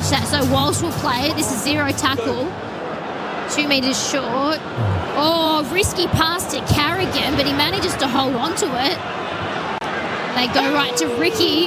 that. So Walsh will play it. This is zero tackle. 2 metres short. Oh, risky pass to Carrigan, but he manages to hold on to it. They go right to Ricky,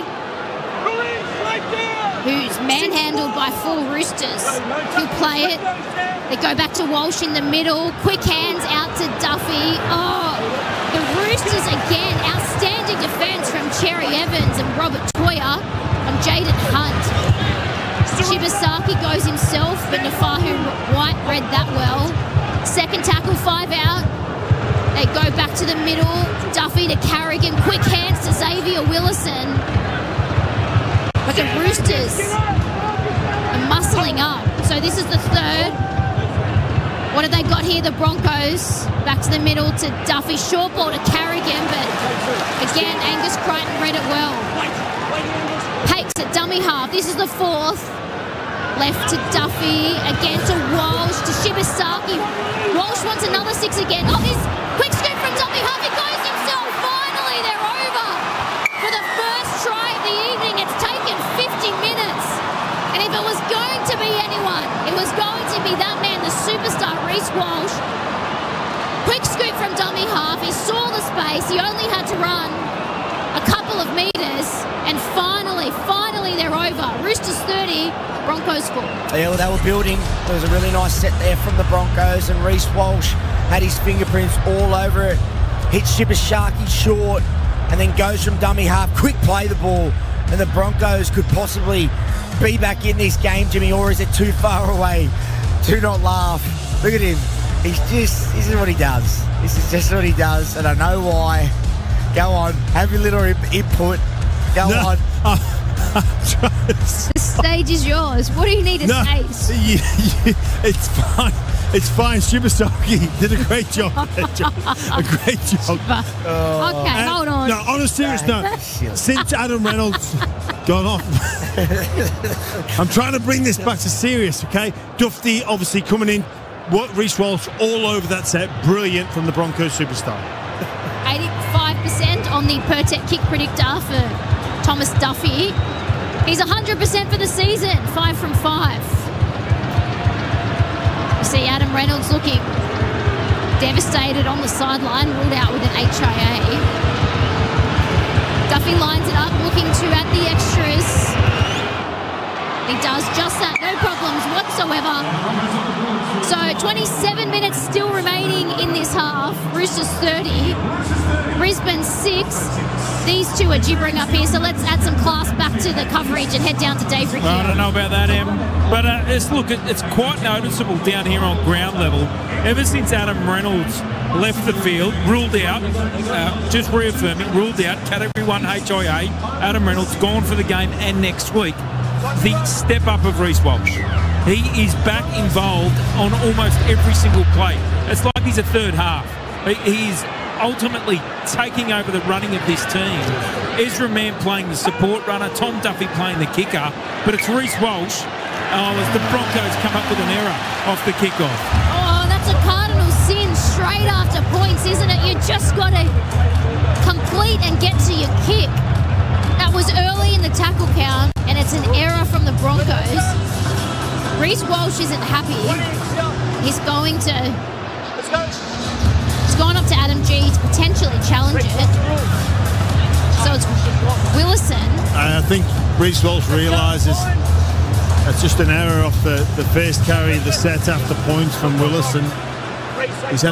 who's manhandled by 4 Roosters. He'll play it. They go back to Walsh in the middle. Quick hands out to Duffy. Oh, the Roosters again. Outstanding defence from Cherry Evans and Robert Toya on Jaden Hunt. Shibasaki goes himself, but Nafahu White read that well. Second tackle, 5 out. They go back to the middle. Duffy to Carrigan. Quick hands to Xavier Willison. But the Roosters are muscling up. So this is the third. What have they got here? The Broncos. Back to the middle to Duffy. Short ball to Carrigan, but again, Angus Crichton read it well. Hakes at dummy half. This is the fourth. Left to Duffy. Again to Walsh. To Shibasaki. Walsh wants another 6 again. Oh, this quick scoop from dummy half. He goes himself. Finally, they're over. For the first try of the evening, it's taken 50 minutes. And if it was going to be anyone, it was going to be that man, the superstar, Reece Walsh. Quick scoop from dummy half. He saw the space. He only had to run a couple of metres. And finally, they're over. Roosters 30, Broncos 4. Yeah, well, they were building. There was a really nice set there from the Broncos, and Reece Walsh had his fingerprints all over it. Hit Shibasaki short, and then goes from dummy half. Quick play the ball, and the Broncos could possibly be back in this game, Jimmy, or is it too far away? Do not laugh. Look at him. This is what he does. This is just what he does, and I know why. Go on, have your little input. Go on. The stage is yours. What do you need to say? It's fine. It's fine. Shibasaki did a great job. A great job. Okay, hold on. No, on a serious note, since Adam Reynolds gone off, I'm trying to bring this back to serious, okay? Dufty obviously coming in. Reece Walsh all over that set. Brilliant from the Broncos superstar. 85% on the per-tech kick predictor for Thomas Duffy. He's 100% for the season, 5 from 5. You see Adam Reynolds looking devastated on the sideline, ruled out with an HIA. Duffy lines it up, looking to add the extras. He does just that, no problems whatsoever. So 27 minutes still remaining in this half. Roosters 30, Brisbane 6. These two are gibbering up here, so let's add some class back to the coverage and head down to Dave Riccio. Well, I don't know about that, Em. But it's quite noticeable down here on ground level. Ever since Adam Reynolds left the field, ruled out, just reaffirming, ruled out, Category 1 HIA, Adam Reynolds gone for the game and next week. The step up of Reece Walsh. He is back involved on almost every single play. It's like he's a third half. He is ultimately taking over the running of this team. Ezra Mann playing the support runner, Tom Duffy playing the kicker, but it's Reece Walsh as the Broncos come up with an error off the kickoff. Oh, that's a cardinal sin straight after points, isn't it? You just got to complete and get to your kick. That was early in the tackle count, and it's an error from the Broncos. Reece Walsh isn't happy. He's going to... It's gone up to Adam G to potentially challenge it. So it's Willison. I think Reece Walsh realises it's just an error off the first carry of the set after points from Willison. He's had